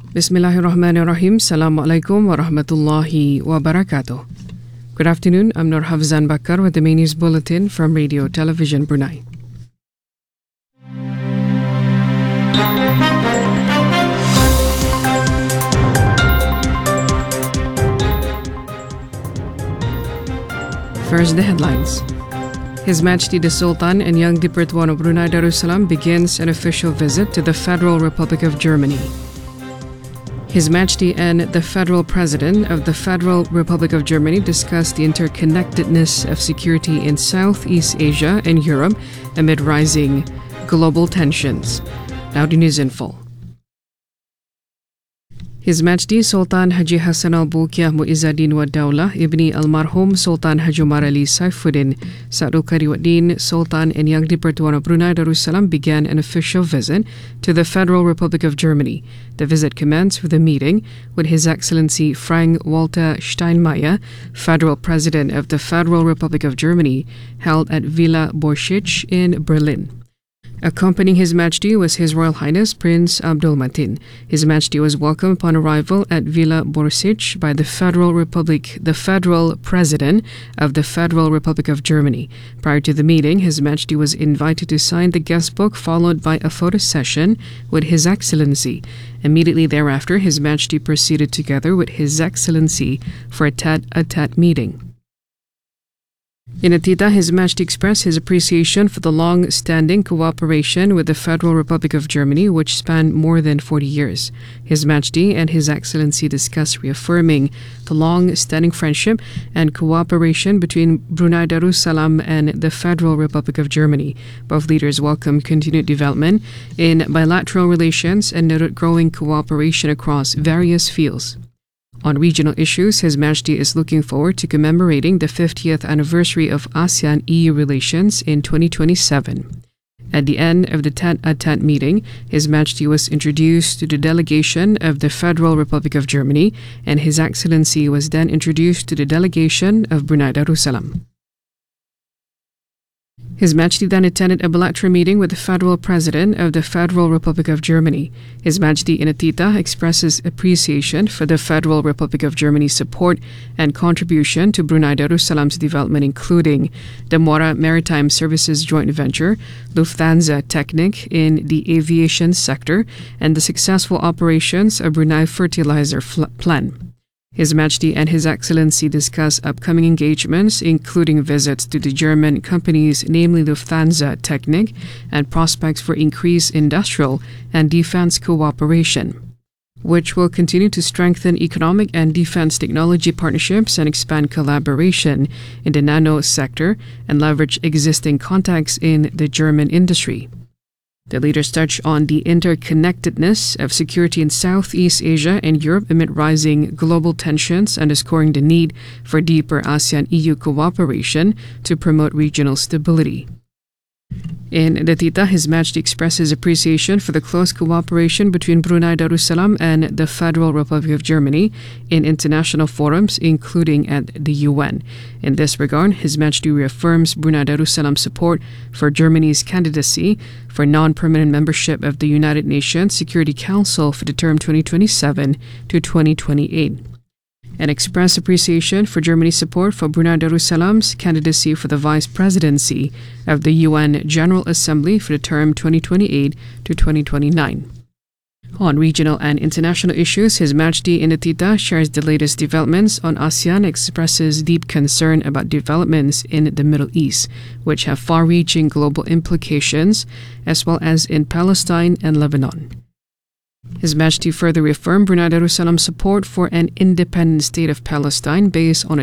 Bismillahirrahmanirrahim. Assalamualaikum warahmatullahi wabarakatuh. Good afternoon. I'm Nur Hafzan Bakar with the main news bulletin from Radio Television Brunei. First, the headlines. His Majesty the Sultan and Yang di-Pertuan of Brunei Darussalam begins an official visit to the Federal Republic of Germany. His Majesty and the Federal President of the Federal Republic of Germany discussed the interconnectedness of security in Southeast Asia and Europe amid rising global tensions. Now the news in full. His Majesty Sultan Haji Hassan Al-Bolkiah Muizzaddin wa Daulah Ibni Almarhum Sultan Haji Umar Ali Saifuddin Sadul Kariwaddin Sultan and Yang di-Pertuan of Brunei Darussalam began an official visit to the Federal Republic of Germany. The visit commenced with a meeting with His Excellency Frank-Walter Steinmeier, Federal President of the Federal Republic of Germany, held at Villa Borsitzsch in Berlin. Accompanying His Majesty was His Royal Highness Prince Abdulmatin. His Majesty was welcomed upon arrival at Villa Borsitzsch by the Federal President of the Federal Republic of Germany. Prior to the meeting, His Majesty was invited to sign the guest book, followed by a photo session with His Excellency. Immediately thereafter, His Majesty proceeded together with His Excellency for a tete-a-tete meeting. In a tita, His Majesty expressed his appreciation for the long-standing cooperation with the Federal Republic of Germany, which spanned more than 40 years. His Majesty and His Excellency discussed reaffirming the long-standing friendship and cooperation between Brunei Darussalam and the Federal Republic of Germany. Both leaders welcomed continued development in bilateral relations and noted growing cooperation across various fields. On regional issues, His Majesty is looking forward to commemorating the 50th anniversary of ASEAN-EU relations in 2027. At the end of the tete-a-tete meeting, His Majesty was introduced to the delegation of the Federal Republic of Germany, and His Excellency was then introduced to the delegation of Brunei Darussalam. His Majesty then attended a bilateral meeting with the Federal President of the Federal Republic of Germany. His Majesty in a tita expresses appreciation for the Federal Republic of Germany's support and contribution to Brunei Darussalam's development, including the Muara Maritime Services joint venture, Lufthansa Technik in the aviation sector, and the successful operations of Brunei Fertilizer Plant. His Majesty and His Excellency discuss upcoming engagements, including visits to the German companies, namely Lufthansa Technik, and prospects for increased industrial and defense cooperation, which will continue to strengthen economic and defense technology partnerships and expand collaboration in the nano sector and leverage existing contacts in the German industry. The leaders touched on the interconnectedness of security in Southeast Asia and Europe amid rising global tensions, underscoring the need for deeper ASEAN-EU cooperation to promote regional stability. In the tita, His Majesty expresses appreciation for the close cooperation between Brunei Darussalam and the Federal Republic of Germany in international forums, including at the UN. In this regard, His Majesty reaffirms Brunei Darussalam's support for Germany's candidacy for non-permanent membership of the United Nations Security Council for the term 2027 to 2028. And express appreciation for Germany's support for Brunei Darussalam's candidacy for the Vice Presidency of the UN General Assembly for the term 2028 to 2029. On regional and international issues, His Majesty in the tita shares the latest developments on ASEAN, expresses deep concern about developments in the Middle East, which have far-reaching global implications, as well as in Palestine and Lebanon. His Majesty further reaffirmed Brunei Darussalam's support for an independent state of Palestine based on a